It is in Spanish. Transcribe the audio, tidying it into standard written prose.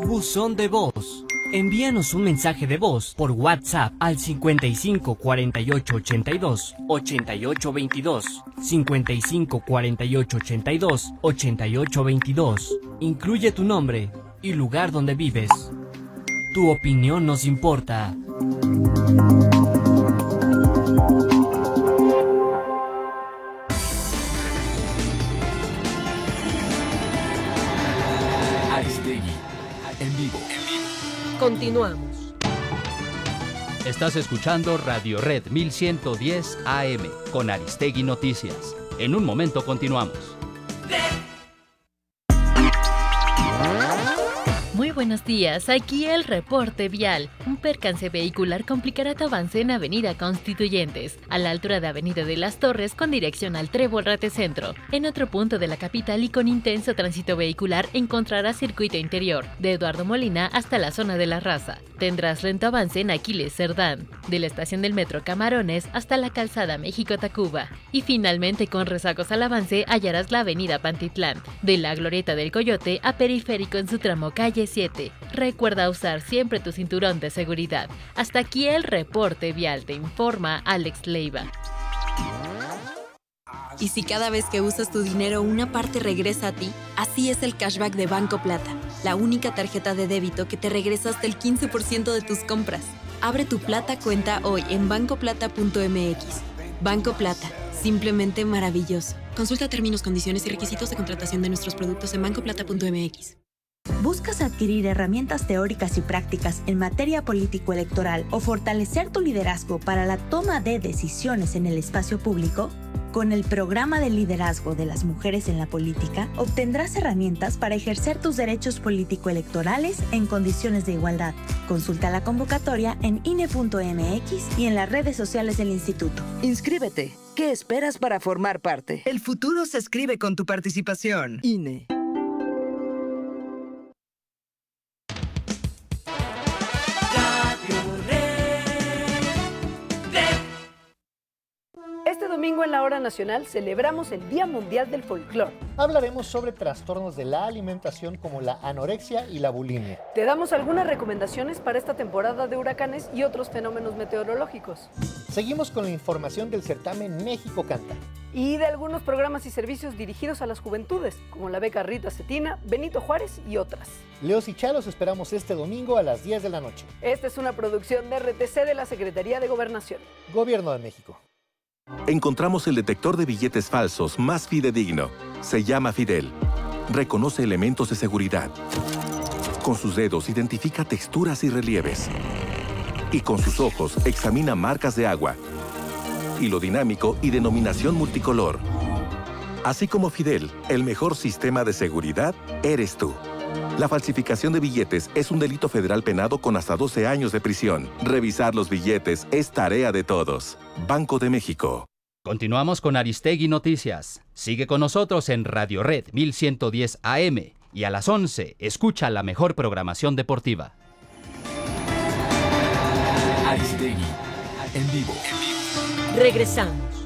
Buzón de voz. Envíanos un mensaje de voz por WhatsApp al 55 48 82 88 22, 55 48 82 88 22. Incluye tu nombre y lugar donde vives. Tu opinión nos importa. Aristegui, en vivo. Continuamos. Estás escuchando Radio Red 1110 AM con Aristegui Noticias. En un momento continuamos. Muy buenos días, aquí el reporte vial. Un percance vehicular complicará tu avance en Avenida Constituyentes, a la altura de Avenida de las Torres con dirección al Trébol Ratecentro. En otro punto de la capital y con intenso tránsito vehicular encontrarás circuito interior, de Eduardo Molina hasta la zona de La Raza. Tendrás lento avance en Aquiles Cerdán, de la estación del metro Camarones hasta la calzada México-Tacuba. Y finalmente con rezagos al avance hallarás la Avenida Pantitlán, de la Glorieta del Coyote a Periférico en su tramo calle 7. Recuerda usar siempre tu cinturón de seguridad. Hasta aquí el reporte vial, te informa Alex Leiva. Y si cada vez que usas tu dinero una parte regresa a ti, así es el cashback de Banco Plata, la única tarjeta de débito que te regresa hasta el 15% de tus compras. Abre tu Plata cuenta hoy en bancoplata.mx. Banco Plata, simplemente maravilloso. Consulta términos, condiciones y requisitos de contratación de nuestros productos en bancoplata.mx. ¿Buscas adquirir herramientas teóricas y prácticas en materia político-electoral o fortalecer tu liderazgo para la toma de decisiones en el espacio público? Con el Programa de Liderazgo de las Mujeres en la Política, obtendrás herramientas para ejercer tus derechos político-electorales en condiciones de igualdad. Consulta la convocatoria en INE.mx y en las redes sociales del Instituto. Inscríbete. ¿Qué esperas para formar parte? El futuro se escribe con tu participación. INE. Este domingo en la Hora Nacional celebramos el Día Mundial del Folclor. Hablaremos sobre trastornos de la alimentación como la anorexia y la bulimia. Te damos algunas recomendaciones para esta temporada de huracanes y otros fenómenos meteorológicos. Seguimos con la información del certamen México Canta. Y de algunos programas y servicios dirigidos a las juventudes, como la beca Rita Cetina, Benito Juárez y otras. Leos y Chalos esperamos este domingo a las 10 de la noche. Esta es una producción de RTC de la Secretaría de Gobernación. Gobierno de México. Encontramos el detector de billetes falsos más fidedigno. Se llama Fidel. Reconoce elementos de seguridad. Con sus dedos identifica texturas y relieves. Y con sus ojos examina marcas de agua. Hilo dinámico y denominación multicolor. Así como Fidel, el mejor sistema de seguridad eres tú. La falsificación de billetes es un delito federal penado con hasta 12 años de prisión. Revisar los billetes es tarea de todos. Banco de México. Continuamos con Aristegui Noticias. Sigue con nosotros en Radio Red 1110 AM y a las 11 escucha la mejor programación deportiva. Aristegui, en vivo. Regresamos.